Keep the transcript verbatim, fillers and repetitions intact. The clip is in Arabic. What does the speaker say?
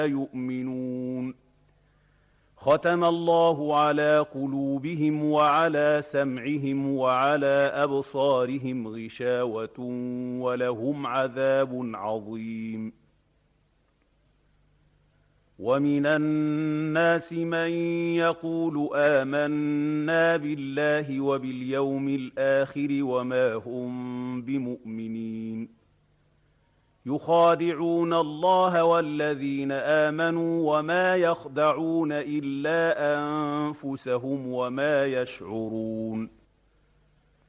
يؤمنون ختم الله على قلوبهم وعلى سمعهم وعلى أبصارهم غشاوة ولهم عذاب عظيم ومن الناس من يقول آمنا بالله وباليوم الآخر وما هم بمؤمنين يخادعون الله والذين آمنوا وما يخدعون إلا أنفسهم وما يشعرون